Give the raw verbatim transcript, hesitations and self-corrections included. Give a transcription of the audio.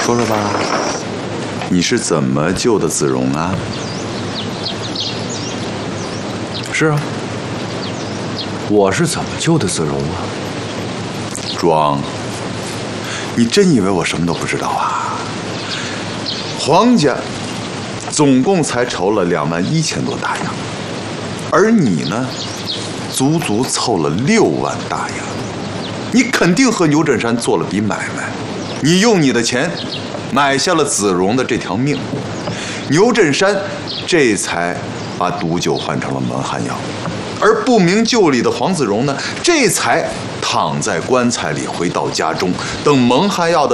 说说吧，你是怎么救的子荣啊？ 是啊，我是怎么救的子荣啊？ 庄，你真以为我什么都不知道啊？皇家总共才筹了两万一千多大洋，而你呢，足足凑了六万大洋。你肯定和牛振山做了笔买卖，你用你的钱买下了子荣的这条命，牛振山这才把毒酒换成了蒙汗药，而不明就里的黄子荣呢，这才躺在棺材里回到家中，等蒙汗药的